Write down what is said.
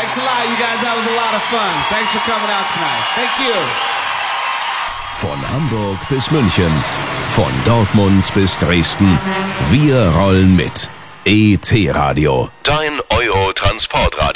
Thanks a lot, you guys. That was a lot of fun. Thanks for coming out tonight. Thank you. Von Hamburg bis München, von Dortmund bis Dresden. Wir rollen mit. ET Radio. Dein Euro-Transportradio.